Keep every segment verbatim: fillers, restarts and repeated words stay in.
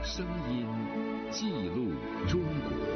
声音记录中国。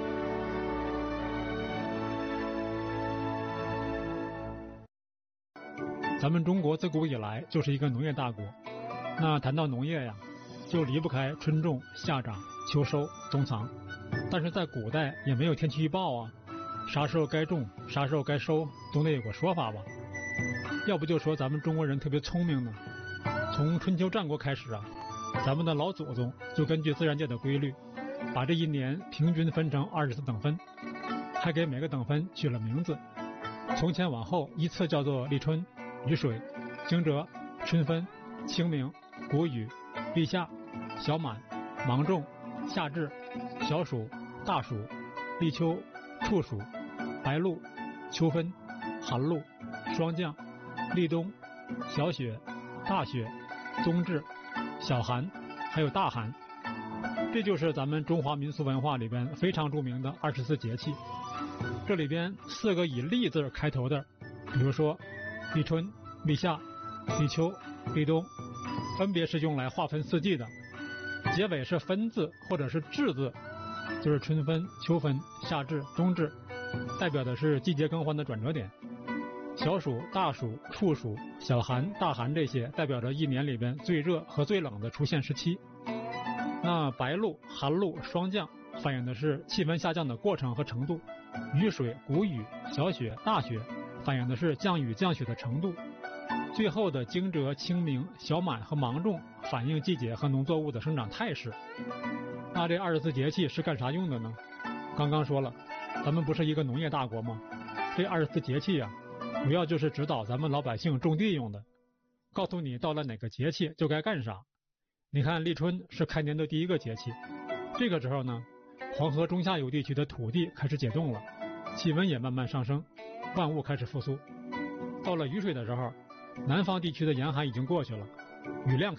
咱们中国自古以来就是一个农业大国，那谈到农业呀，就离不开春种、夏长、秋收、冬藏。但是在古代也没有天气预报啊，啥时候该种，啥时候该收，总得有个说法吧。要不就说咱们中国人特别聪明呢。从春秋战国开始啊，咱们的老祖宗就根据自然界的规律，把这一年平均分成二十四等分，还给每个等分取了名字。从前往后依次叫做立春、雨水、惊蛰、春分、清明、谷雨、立夏、小满、芒种、夏至、小暑、大暑、立秋、处暑、白露、秋分、寒露、霜降、立冬、小雪、大雪、冬至、小寒，还有大寒。这就是咱们中华民俗文化里边非常著名的二十四节气。这里边四个以立字开头的，比如说立春、立夏、立秋、立冬，分别是用来划分四季的。结尾是分字或者是至字，就是春分、秋分、夏至、冬至，代表的是季节更换的转折点。小暑、大暑、处暑、小寒、大寒这些代表着一年里边最热和最冷的出现时期。那白露、寒露、霜降反映的是气温下降的过程和程度。雨水、谷雨、小雪、大雪反映的是降雨降雪的程度。最后的惊蛰、清明、小满和芒种反映季节和农作物的生长态势。那这二十四节气是干啥用的呢？刚刚说了，咱们不是一个农业大国吗？这二十四节气啊，主要就是指导咱们老百姓种地用的，告诉你到了哪个节气就该干啥。你看立春是开年的第一个节气，这个时候呢，黄河中下游地区的土地开始解冻了，气温也慢慢上升，万物开始复苏。到了雨水的时候，南方地区的严寒已经过去了，雨量开始